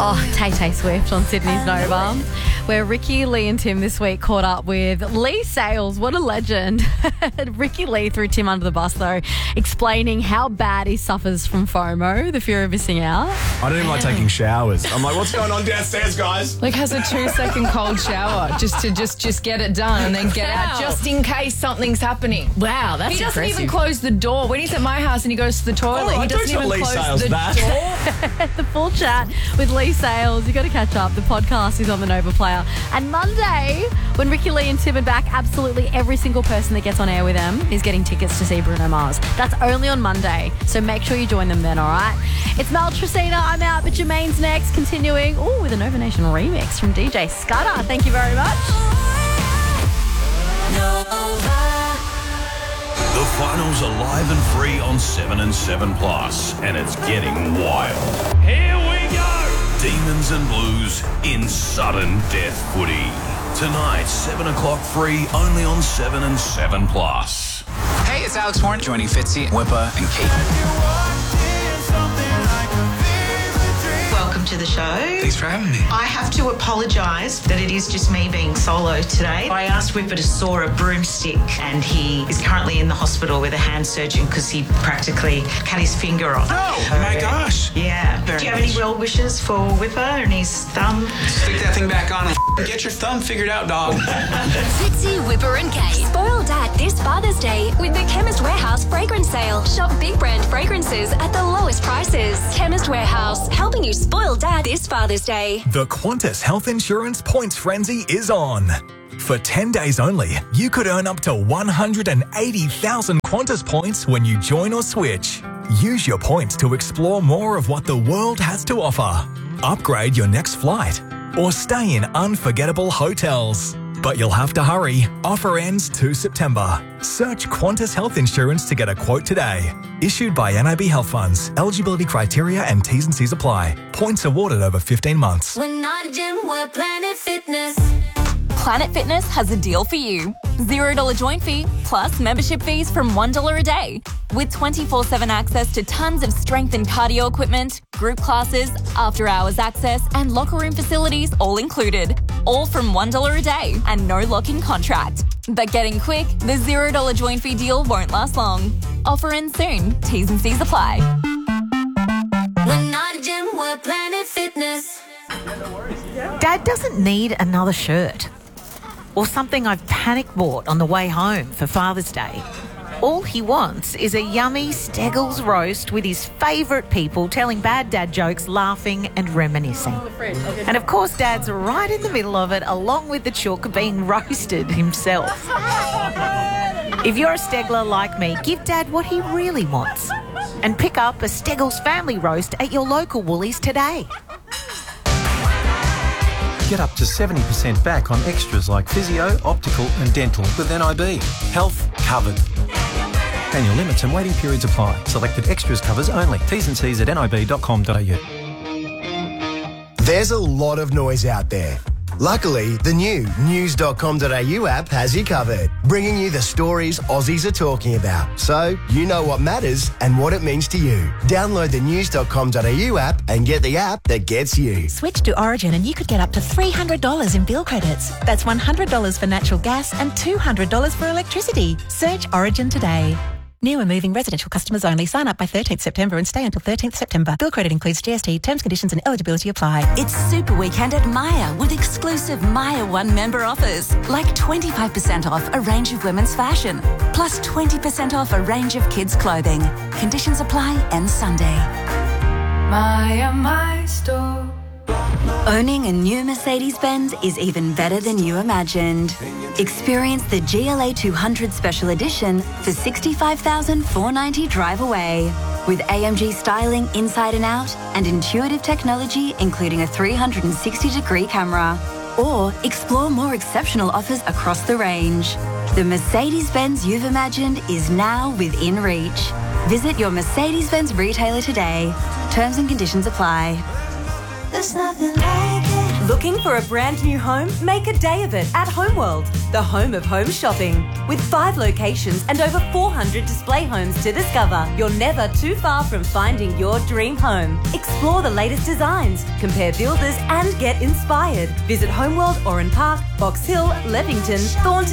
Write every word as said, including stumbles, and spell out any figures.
Oh, Tay-Tay Swift on Sydney's Nova, where Ricky, Lee and Tim this week caught up with Lee Sales. What a legend. Ricky Lee threw Tim under the bus, though, explaining how bad he suffers from FOMO, the fear of missing out. I don't even like taking showers. I'm like, what's going on downstairs, guys? Like, has a two-second cold shower just to just, just get it done and then get out, just in case something's happening. Wow, that's He doesn't impressive. even close the door. When he's at my house and he goes to the toilet, All right, he doesn't don't even tell Lee close Sales the that. door. The full chat with Lee Sales. You got to catch up. The podcast is on the Nova Player. And Monday, when Ricky Lee and Tim are back, absolutely every single person that gets on air with them is getting tickets to see Bruno Mars. That's only on Monday, so make sure you join them then, all right? It's Mel Tresina. I'm out, but Jermaine's next, continuing ooh, with a Nova Nation remix from D J Scudder. Thank you very much. The finals are live and free on seven and seven Plus, and it's getting wild. Here we go! Demons and Blues in sudden death footy. Tonight, seven o'clock free, only on seven and seven Plus. Hey, it's Alex Warren joining Fitzy, Whipper and Keith. Welcome to the show. Thanks for having me. I have to apologise that it is just me being solo today. I asked Whipper to saw a broomstick and he is currently in the hospital with a hand surgeon because he practically cut his finger off. Oh, my gosh. Yeah. Very Do you have nice. any well wishes for Whipper and his thumb? Stick that thing back on and get your thumb figured out, dog. Fitzy, Whipper and Kate. Spoil Dad this Father's Day with the Chemist Warehouse fragrance sale. Shop big brand fragrances at the lowest prices. Chemist Warehouse, helping you spoil Dad this Father's Day. The Qantas Health Insurance Points Frenzy is on. For ten days only, you could earn up to one hundred eighty thousand Qantas points when you join or switch. Use your points to explore more of what the world has to offer. Upgrade your next flight or stay in unforgettable hotels. But you'll have to hurry. Offer ends the second of September. Search Qantas Health Insurance to get a quote today. Issued by N I B Health Funds. Eligibility criteria and T's and C's apply. Points awarded over fifteen months. We're not a gym, we're Planet Fitness. Planet Fitness has a deal for you. zero dollars joint fee plus membership fees from one dollar a day. With twenty-four seven access to tons of strength and cardio equipment, group classes, after-hours access and locker room facilities all included. All from one dollar a day and no lock-in contract. But getting quick, the zero dollars joint fee deal won't last long. Offer ends soon. T's and C's apply. We're not a gym, we're Planet Fitness. Dad doesn't need another shirt or something I've panic bought on the way home for Father's Day. All he wants is a yummy Steggles roast with his favourite people telling bad dad jokes, laughing and reminiscing. And of course Dad's right in the middle of it, along with the chook being roasted himself. If you're a Stegler like me, give Dad what he really wants and pick up a Steggles family roast at your local Woolies today. Get up to seventy percent back on extras like physio, optical and dental with N I B. Health covered. Annual limits and waiting periods apply. Selected extras covers only. T's and C's at nib dot com dot a u. There's a lot of noise out there. Luckily, the new news dot com dot a u app has you covered, bringing you the stories Aussies are talking about, so you know what matters and what it means to you. Download the news dot com dot a u app and get the app that gets you. Switch to Origin and you could get up to three hundred dollars in bill credits. That's one hundred dollars for natural gas and two hundred dollars for electricity. Search Origin today. New and moving residential customers only. Sign up by thirteenth of September and stay until thirteenth of September. Bill credit includes G S T. Terms, conditions and eligibility apply. It's Super Weekend at Myer with exclusive Myer One member offers. Like twenty-five percent off a range of women's fashion. Plus twenty percent off a range of kids' clothing. Conditions apply and Sunday. Myer, my store. Owning a new Mercedes-Benz is even better than you imagined. Experience the G L A two hundred Special Edition for sixty-five thousand four hundred ninety dollars drive away. With A M G styling inside and out and intuitive technology including a three hundred sixty degree camera. Or explore more exceptional offers across the range. The Mercedes-Benz you've imagined is now within reach. Visit your Mercedes-Benz retailer today. Terms and conditions apply. There's nothing like it. Looking for a brand new home? Make a day of it at Homeworld, the home of home shopping. With five locations and over four hundred display homes to discover, you're never too far from finding your dream home. Explore the latest designs, compare builders and get inspired. Visit Homeworld Oran Park, Box Hill, Levington, Thornton